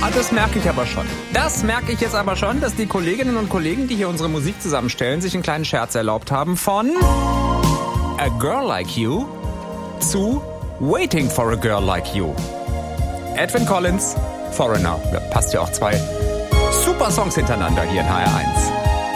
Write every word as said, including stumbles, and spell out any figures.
Ah, das merke ich aber schon. Das merke ich jetzt aber schon, dass die Kolleginnen und Kollegen, die hier unsere Musik zusammenstellen, sich einen kleinen Scherz erlaubt haben von A Girl Like You zu Waiting for a Girl Like You. Edwyn Collins, Foreigner. Da passt ja auch zwei super Songs hintereinander hier in H R eins.